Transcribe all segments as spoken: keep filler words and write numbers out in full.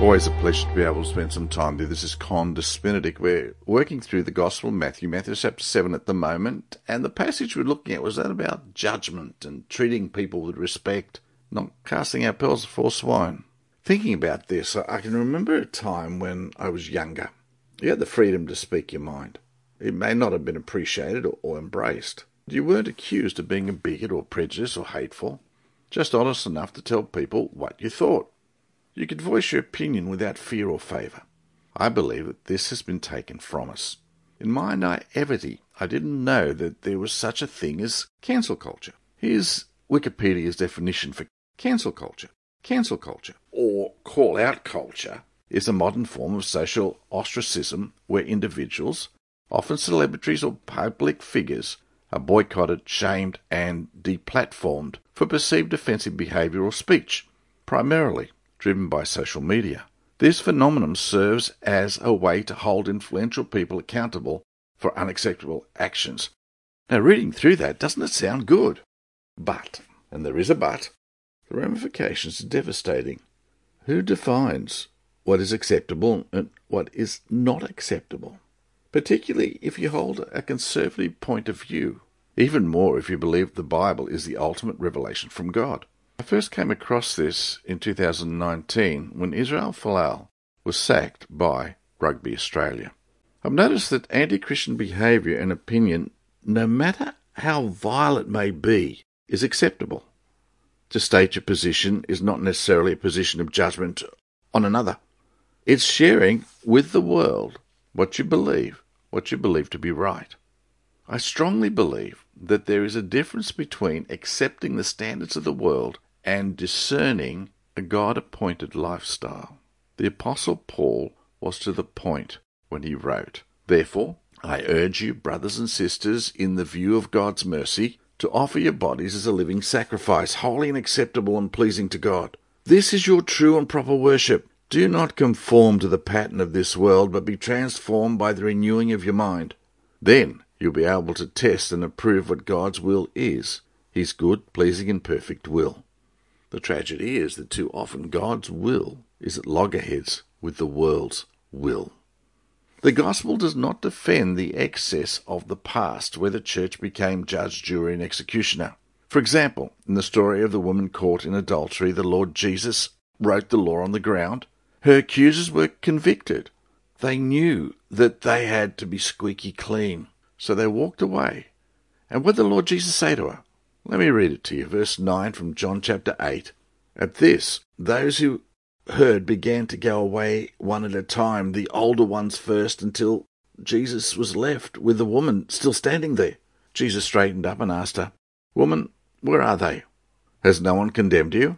Always a pleasure to be able to spend some time there. This is Condes Benedict. We're working through the Gospel of Matthew, Matthew chapter seven at the moment, and the passage we're looking at was that about judgment and treating people with respect, not casting out pearls before swine. Thinking about this, I can remember a time when I was younger. You had the freedom to speak your mind. It may not have been appreciated or, or embraced. You weren't accused of being a bigot or prejudiced or hateful, just honest enough to tell people what you thought. You could voice your opinion without fear or favour. I believe that this has been taken from us. In my naivety, I didn't know that there was such a thing as cancel culture. Here's Wikipedia's definition for cancel culture. Cancel culture, or call-out culture, is a modern form of social ostracism where individuals, often celebrities or public figures, are boycotted, shamed and deplatformed for perceived offensive behaviour or speech, primarily driven by social media. This phenomenon serves as a way to hold influential people accountable for unacceptable actions. Now, reading through that, doesn't it sound good? But, and there is a but, the ramifications are devastating. Who defines what is acceptable and what is not acceptable? Particularly if you hold a conservative point of view. Even more if you believe the Bible is the ultimate revelation from God. I first came across this in two thousand nineteen when Israel Folau was sacked by Rugby Australia. I've noticed that anti-Christian behaviour and opinion, no matter how vile it may be, is acceptable. To state your position is not necessarily a position of judgment on another. It's sharing with the world what you believe, what you believe to be right. I strongly believe that there is a difference between accepting the standards of the world and discerning a God-appointed lifestyle. The Apostle Paul was to the point when he wrote, "Therefore, I urge you, brothers and sisters, in the view of God's mercy, to offer your bodies as a living sacrifice, holy and acceptable and pleasing to God. This is your true and proper worship. Do not conform to the pattern of this world, but be transformed by the renewing of your mind. Then you'll be able to test and approve what God's will is, his good, pleasing and perfect will." The tragedy is that too often God's will is at loggerheads with the world's will. The gospel does not defend the excess of the past where the church became judge, jury and executioner. For example, in the story of the woman caught in adultery, the Lord Jesus wrote the law on the ground. Her accusers were convicted. They knew that they had to be squeaky clean, so they walked away. And what did the Lord Jesus say to her? Let me read it to you, verse nine from John chapter eight. At this, those who heard began to go away one at a time, the older ones first, until Jesus was left with the woman still standing there. Jesus straightened up and asked her, "Woman, where are they? Has no one condemned you?"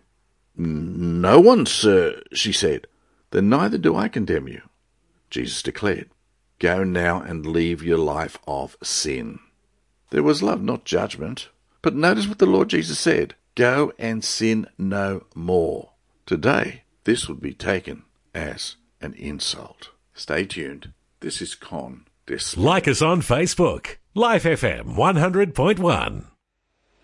"No one, sir," she said. "Then neither do I condemn you," Jesus declared. "Go now and leave your life of sin." There was love, not judgment. But notice what the Lord Jesus said. Go and sin no more. Today, this would be taken as an insult. Stay tuned. This is Condes. Like us on Facebook. Life F M one hundred point one.